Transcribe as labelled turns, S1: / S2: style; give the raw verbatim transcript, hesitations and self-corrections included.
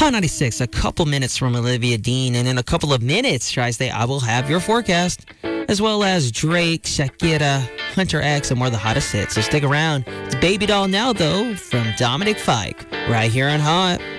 S1: Hot ninety-six, a couple minutes from Olivia Dean, and in a couple of minutes, Tri-State, I will have your forecast, as well as Drake, Shakira, Hunter X, and more of the hottest hits. So stick around. It's Baby Doll Now, though, from Dominic Fike, right here on Hot.